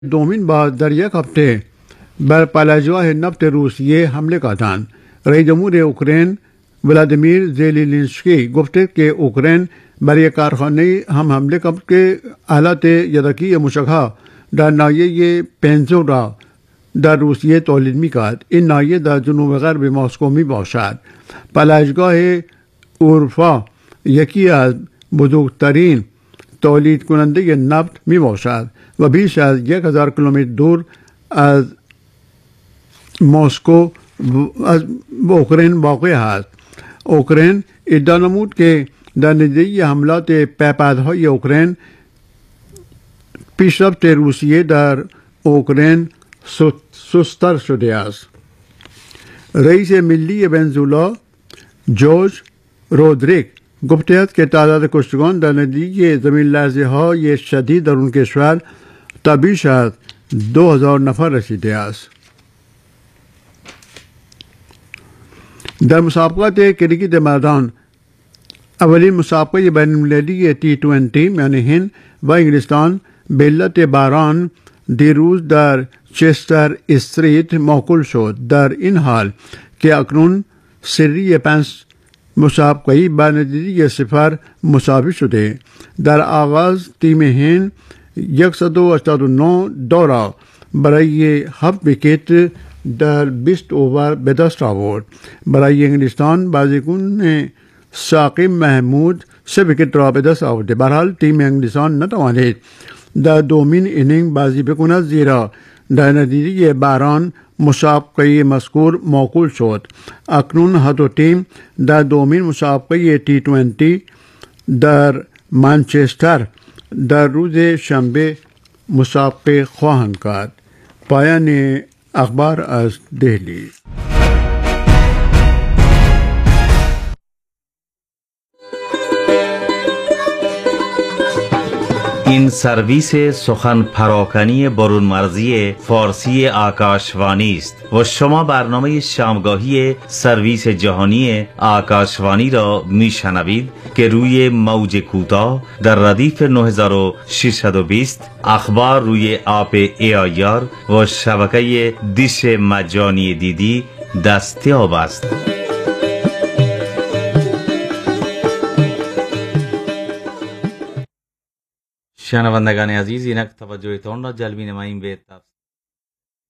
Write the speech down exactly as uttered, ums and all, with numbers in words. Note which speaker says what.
Speaker 1: دومین بار در یک هفته بر پالایشگاه نفت روسیه حمله کردند. رئیس جمهور اوکراین ولادیمیر زلنسکی گفته که اوکراین برای کارخانه هم حمله کرد که آلات یدکی موشک‌ها در ناحیه پنزو را در روسیه تولید می‌کرد. این ناحیه در جنوب غرب مسکو میباشد. پالایشگاه اورفا یکی از بزرگترین تولید کننده نفت می باشد و بیش از یک هزار کیلومتر دور از مسکو از اوکراین واقع است. اوکراین ادعا نمود که در نتیجه حملات پیپادهای اوکراین پیشرفت روسیه در اوکراین سست‌تر شده است. رئیس ملی ونزوئلا جورج رودریگ گفته است که تعداد کشتگان در نتیجه زمین لرزه های شدید در اون کشور تا بیش از دو هزار نفر رسیده است. در مسابقات کریکت مردان اولین مسابقه بین المللی تی بیست یعنی هند و انگلستان به علت باران دیروز در چستر استریت موکول شد. در این حال که اکنون سری پنج مسابقه با نتیجه صفر مساوی شده. در آغاز تیم هند صد و هشتاد و نه دورا برای هفت ویکت در بیست اوور به دست آورد. برای انگلستان بازیکن ساقب محمود سه ویکت را به دست آورد. به هر حال تیم انگلستان نتوانید در دومین اینینگ بازی بکند زیرا در نتیجه باران مسابقه مذکور موکول شد. اکنون هر دو تیم در دومین مسابقه تی بیست در منچستر در روز شنبه مسابقه خواهند کرد. پایان اخبار از دهلی.
Speaker 2: این سرویس سخن پراکنی برون مرزی فارسی آکاشوانی است و شما برنامه شامگاهی سرویس جهانی آکاشوانی را میشنوید که روی موج کوتاه در ردیف نه هزار و ششصد و بیست، اخبار روی آپ ای آی آر و شبکه دیش مجانی دیدی دستیاب است. شنوندگان عزیز، اینک توجهتان را جلب نماییم به تفسیر